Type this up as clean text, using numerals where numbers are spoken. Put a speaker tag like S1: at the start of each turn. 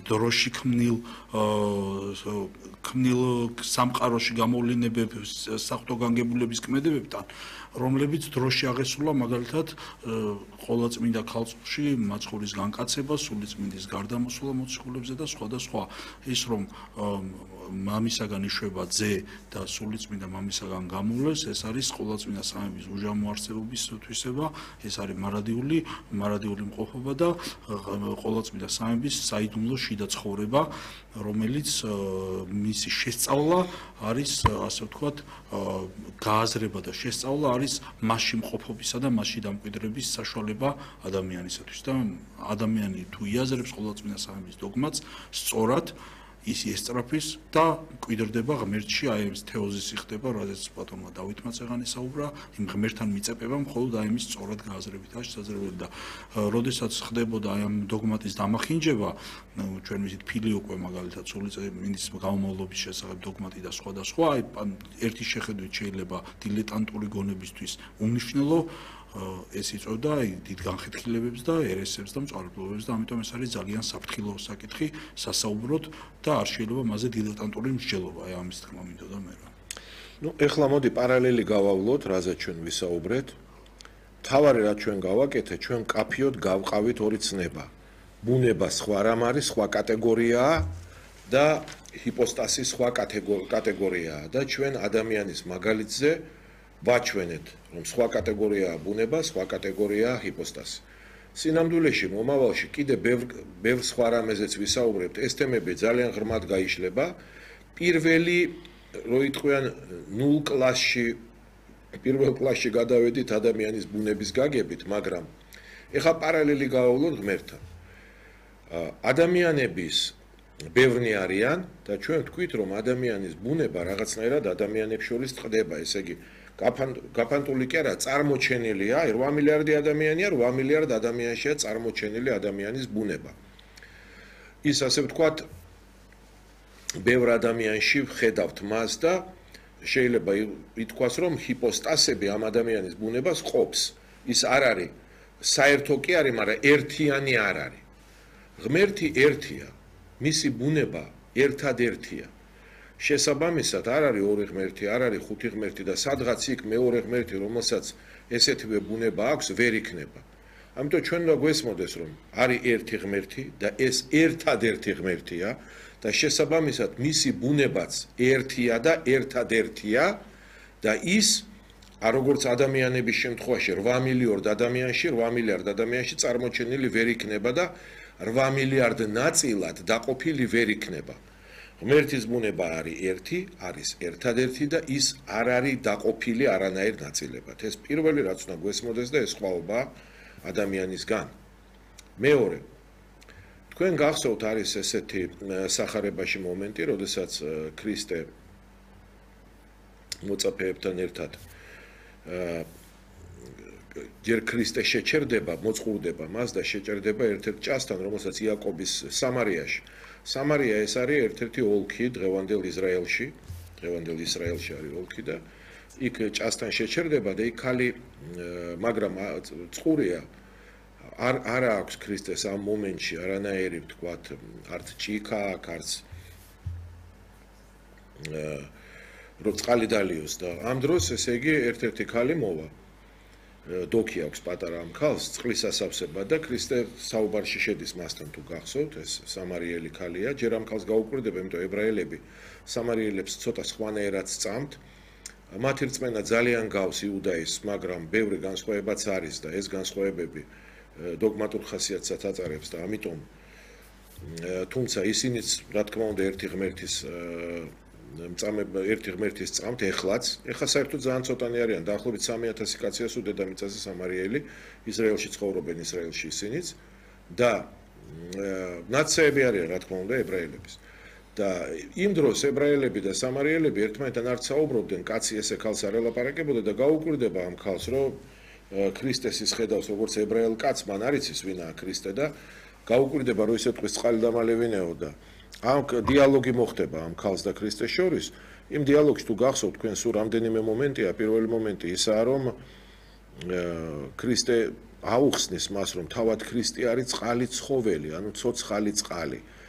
S1: დროში ქმნილ სამყაროში გამოვლინებებს საღვთო-განგებულების ქმედებებთან, რომლებიც დროში აღესრულა მაგალითად ყოვლადწმინდა ქალწულში მაცხოვრის განკაცება, სულიწმინდის გარდამოსვლა მოციქულებზე და სხვა და სხვა. ის რომ მამისაგან იშვება ძე და სულიწმინდა მამისაგან გამოვლეს, ეს არის ყოვლადწმინდა სამების უჟამო არსებობის თვისება, ეს არის მარადიული მყოფობა და ყოვლადწმინდა სამების საიდუმლო შიდა ცხოვრება, რომელიც მისი შესწავლა არის, ასე ვთქვათ, გააზრება და შესწავლა არის მასში მყოფობისა და მასში დამკვიდრების საშუალება ადამიანისათვის და ადამიანი თუ იაზრებს ყოვლადწმინდა სამების დოგმას, სწორად ის ესწრაფის და მკვიდრდება ღმერთში, აი ეს თეოზისი ხდება, რადგან პლატონმა დავითმა წეღანი საუბრა, იმ ღმერთთან მიწებება მხოლოდ აი ამის სწორად გააზრებით არის შესაძლებელი და როდესაც ხდებოდა აი ამ დოგმატის დამახინჯება, ჩვენ ვიცით ფილიოკვე მაგალითად სულიწმინდის გამომავლობის შესახებ დოგმატი და სხვა, აი ერთი შეხედვით შეიძლება დილეტანტური გონებისთვის უმნიშვნელო ეს იწვევდა დიდ განხეთქილებებს და ერესებს და მწვალებლობებს და ამიტომ ეს არის ძალიან საფრთხილო საკითხი სასაუბროდ და არ შეიძლება მასზე დილეტანტური მსჯელობა, აი ამის თქმა მინდოდა მე რა.
S2: ნუ ეხლა მოდი პარალელი გავავლოთ, რაზეც ჩვენ ვისაუბრეთ. თავარი რაც ჩვენ გავაკეთეთ, ჩვენ კაფიოდ გავყავით ორი ცნება. ბუნება სხვა რამ არის, სხვა კატეგორიაა და ჰიპოსტასი სხვა კატეგორიაა და ჩვენ ადამიანის მაგალითზე ვაჩვენეთ, რომ სხვა კატეგორიაა ბუნება, სხვა კატეგორიაა ჰიპოსტასი. სინამდვილეში მომავალში კიდე ბევრ სხვა რამეზეც ვისაუბრებთ, ეს თემები ძალიან ღრმად გაიშლება. პირველი, რო იტყვიან 0 კლასში, პირველ კლასში გადავედით ადამიანის ბუნების გაგებით, მაგრამ ეხლა პარალელი გავავლოთ ღმერთთან. ადამიანების ბევრნი არიან და ჩვენ ვთქვით, რომ ადამიანის ბუნება რაღაცნაირად ადამიანებს შორის წყდება, ესე იგი გაფანტული კი არა, წარმოჩენილია, 8 მილიარდი ადამიანია, 8 მილიარდ ადამიანშია წარმოჩენილი ადამიანის ბუნება. ის ასე ვთქვათ, ბევრ ადამიანში ვხედავთ მას და შეიძლება ითქვას, რომ ჰიპოსტასები ამ ადამიანის ბუნებას ყოფს. ის არ არის საერთო კი არის, მაგრამ ერთიანი არ არის. ღმერთი ერთია, მისი ბუნება ერთადერთია. შესაბამისად არ არის ორი ღმერთი, არ არის ხუთი ღმერთი და სადღაც იქ მეორე ღმერთი, რომელსაც ესეთივე ბუნება აქვს, ვერ იქნება. ამიტომ ჩვენ უნდა გვესმოდეს, რომ არის ერთი ღმერთი და ეს ერთადერთი ღმერთია და შესაბამისად მისი ბუნებაც ერთია და ერთადერთია და ის როგორც ადამიანების შემთხვევაში 8 მილიარდ ადამიანში წარმოჩენილი ვერ იქნება და 8 მილიარდ ნაწილად დაყოფილი ვერ იქნება. ღმერთის ბუნება არის ერთი, არის ერთადერთი და ის არ არის დაყოფილი არანაირ ნაწილებად. ეს პირველი რაც უნდა გვესმოდეს და ეს სხვაობა ადამიანისგან. მეორე, თქვენ გახსოვთ არის ესეთი სახარებაში მომენტი, როდესაც ქრისტე მოწაფეებთან ერთად ჯერ ქრისტე შეჩერდება, მოწყურდება მას და შეჭერდება ერთ-ერთ ჭასთან, რომელსაც იაკობის სამარიაში. სამარია ეს არის ერთ-ერთი ოლქი დღევანდელ ისრაელში არის ოლქი და იქ ჭასთან შეჩერდება და იქ ხალი, მაგრამ წყურია არ აქვს ქრისტეს ამ მომენტში არანაირი, ვთქვათ, არც ჭიქა, არც რო წყალი დალიოს და ამ დროს ესე იგი ერთ-ერთი ხალი მოვა. დოქი აქვს პატარა ამ ქალს, წყლის ასავსება და ქრისტე საუბარში შედის მასთან თუ გახსოვთ, ეს სამარიელი ქალია, ჯერ ამ ქალს გაუკვირდება, იმიტომ ებრაელები სამარიელებს ცოტა სხვანაირად სწამთ. მათი რწმენა ძალიან გავს იუდაიზმს, მაგრამ ბევრი განსხვავებაც არის და ეს განსხვავებები დოგმატურ ხასიათსაც აწარებს და ამიტომ თუმცა ისინიც რა თქმა უნდა ერთი ღმერთის წამთ ეხლა საერთოდ ძალიან ცოტანი არიან, დაახლოებით 3000 კაცია სულ დედამიწაზე სამარიელი, ისრაელში ცხოვრობენ ისრაელში ისინიც და ნაცეები არიან რა თქმა უნდა ებრაელების. და იმ დროს ებრაელები და სამარიელები ერთმანეთთან არ საუბრობდნენ, კაცი ესე ქალს არ ელაპარაკებოდა და გაუკვირდება ამ ქალს, რომ ქრისტეს ის ხედავს როგორც ებრაელ კაცს, მან არ იცის ვინაა ქრისტე და გაუკვირდება, რომ ისე ტყვის წყალი დამალევინეო და ამ დიალოგი მოხდება ამ ქალს და ქრისტეს შორის. იმ დიალოგში თუ გახსოვთ თქვენ სულ რამდენიმე მომენტია, პირველი მომენტი ისაა, რომ ქრისტე აუხსნის მას, რომ თავად ქრისტე არის წყალი ცხოველი, ანუ ცოცხალი წყალი.